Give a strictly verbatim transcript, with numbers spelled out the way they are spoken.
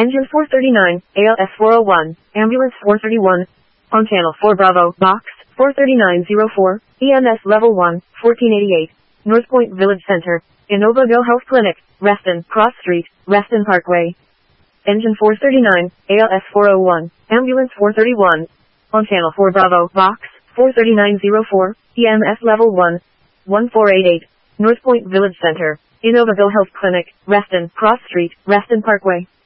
Engine four thirty-nine, A L S four oh one, Ambulance four thirty-one, on Channel four Bravo, Box four thirty-nine oh four, E M S Level one, fourteen eighty-eight, North Point Village Center, Innova Go Health Clinic, Reston, Cross Street, Reston Parkway. Engine four thirty-nine, A L S four oh one, Ambulance four thirty-one, on Channel four Bravo, Box four thirty-nine oh four, E M S Level one, one four eight eight, North Point Village Center, Innova Go Health Clinic, Reston, Cross Street, Reston Parkway.